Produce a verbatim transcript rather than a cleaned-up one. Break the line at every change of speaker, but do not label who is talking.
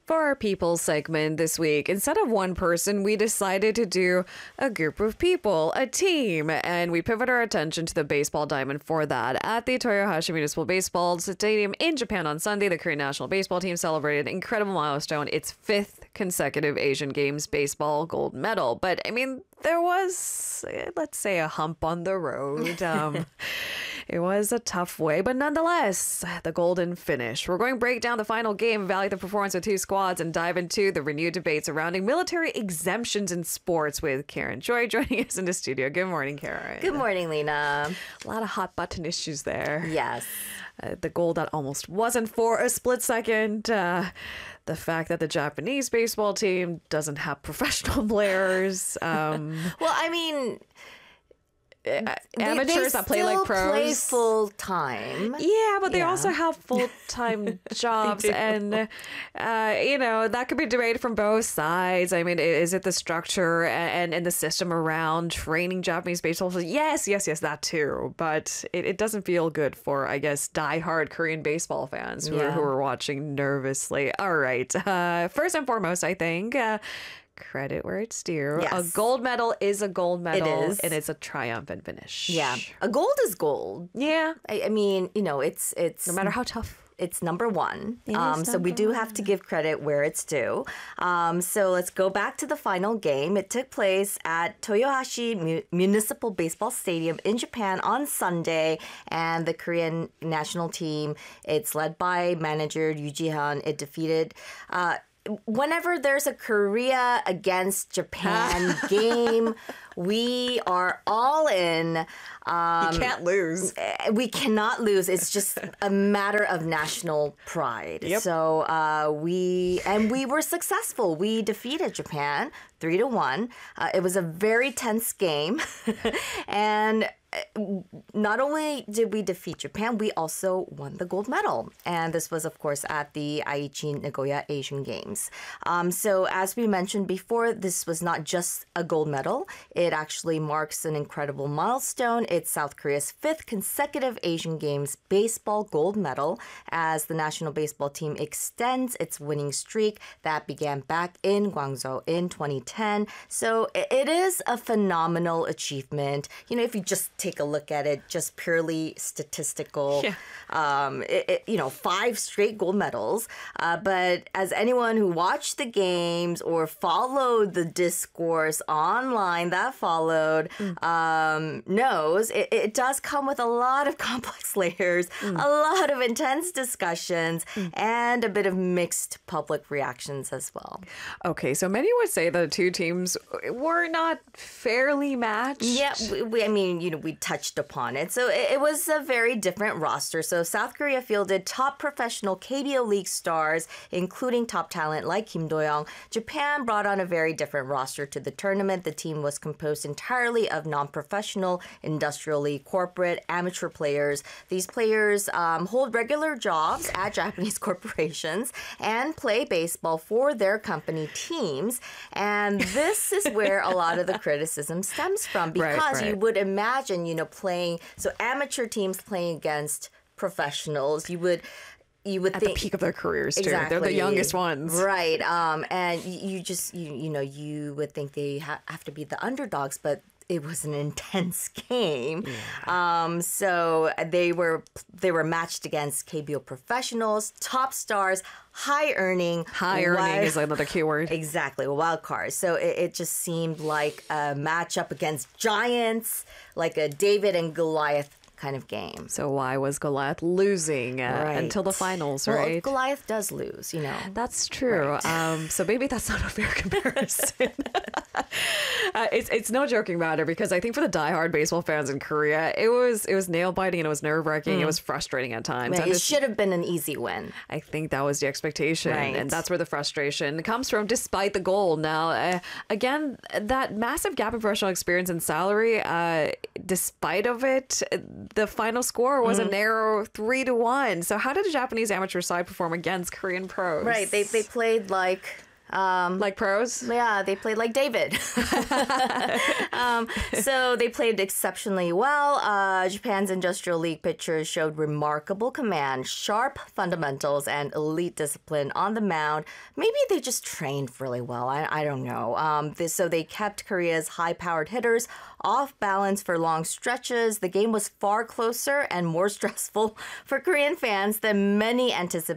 For our people segment this week, instead of one person, we decided to do a group of people, a team, and we pivot our attention to the baseball diamond for that. At the Toyohashi Municipal Baseball Stadium in Japan on Sunday, the Korean national baseball team celebrated an incredible milestone, its fifth consecutive Asian Games baseball gold medal. But, I mean, there was, let's say, a hump on the road. Um, it was a tough way, but nonetheless, the golden finish. We're going to break down the final game, evaluate the performance of two squads, and dive into the renewed debate surrounding military exemptions in sports with Karen Choi joining us in the studio. Good morning, Karen.
Good morning, Lena.
A lot of hot button issues there.
Yes.
Uh, the goal that almost wasn't for a split second. Uh, the fact that the Japanese baseball team doesn't have professional players. Um,
well, I mean...
Uh, amateurs
they
that play like pros
play full time.
Yeah, but they
yeah.
also have full time jobs, and uh, you know that could be debated from both sides. I mean, is it the structure and and the system around training Japanese baseball? Yes, yes, yes, that too. But it, it doesn't feel good for, I guess, diehard Korean baseball fans who,
yeah.
are, who are watching nervously. All right, uh, first and foremost, I think. Uh, Credit where it's due.
Yes.
A gold medal is a gold medal.
It is.
And it's a triumphant finish.
Yeah. A gold is gold.
Yeah.
I, I mean, you know, it's... it's
no matter how tough.
It's number one.
It
um,
is
so we do
number
have to give credit where it's due. Um, so let's go back to the final game. It took place at Toyohashi Mu- Municipal Baseball Stadium in Japan on Sunday. And the Korean national team, it's led by manager Yoo Ji-han. It defeated... Uh, Whenever there's a Korea against Japan game, we are all in. Um,
you can't lose.
We cannot lose. It's just a matter of national pride.
Yep.
So uh, we and we were successful. We defeated Japan three to one. Uh, it was a very tense game, and. Not only did we defeat Japan, we also won the gold medal. And this was, of course, at the Aichi Nagoya Asian Games. Um, so as we mentioned before, this was not just a gold medal. It actually marks an incredible milestone. It's South Korea's fifth consecutive Asian Games baseball gold medal as the national baseball team extends its winning streak that began back in Guangzhou in twenty ten. So it is a phenomenal achievement. You know, if you just take a look at it, just purely statistical.
Yeah.
Um, it, it, you know, five straight gold medals. Uh, but as anyone who watched the games or followed the discourse online that followed mm. um, knows, it, it does come with a lot of complex layers, mm. a lot of intense discussions, mm. and a bit of mixed public reactions as well.
Okay, so many would say the two teams were not fairly matched.
Yeah, we, we, I mean, you know, we touched upon it. So it, it was a very different roster. So South Korea fielded top professional K B O League stars, including top talent like Kim Do-young. Japan brought on a very different roster to the tournament. The team was composed entirely of non-professional, industrial league, corporate, amateur players. These players um, hold regular jobs at Japanese corporations and play baseball for their company teams. And this is where a lot of the criticism stems from, because
right, right.
you would imagine, you know, playing, so amateur teams playing against professionals, you would you would
at
think
the peak of their careers too.
Exactly.
They're the youngest ones,
right? Um, and you, you just you you know you would think they ha- have to be the underdogs, but it was an intense game. Yeah. Um, so they were they were matched against K B O professionals, top stars, high earning.
High earning wild, is another keyword.
Exactly, wild cards. So it, it just seemed like a matchup against giants, like a David and Goliath kind of game.
So why was Goliath losing uh,
right.
until the finals,
well,
right?
Goliath does lose, you know.
That's true.
Right.
Um, so maybe that's not a fair comparison. uh, it's it's no joking matter, because I think for the diehard baseball fans in Korea, it was it was nail biting and it was nerve wracking. Mm. It was frustrating at times.
Man, it just, should have been an easy win.
I think that was the expectation,
right.
and that's where the frustration comes from, despite the goal. Now, uh, again, that massive gap in professional experience and salary, uh, despite of it, the final score was mm-hmm. a narrow three to one. So how did the Japanese amateur side perform against Korean pros?
Right, they they played like Um,
Like pros?
Yeah, they played like David. um, so they played exceptionally well. Uh, Japan's Industrial League pitchers showed remarkable command, sharp fundamentals, and elite discipline on the mound. Maybe they just trained really well. I, I don't know. Um, this, so they kept Korea's high-powered hitters off balance for long stretches. The game was far closer and more stressful for Korean fans than many anticipated.